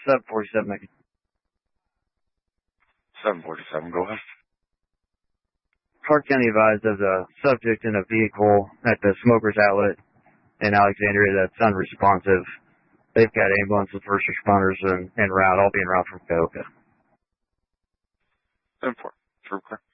747. 747, go ahead. Clark County advised of the subject in a vehicle at the Smokers Outlet in Alexandria that's unresponsive. They've got ambulances, first responders, en route, all being route from Coca. 10-4. True clear.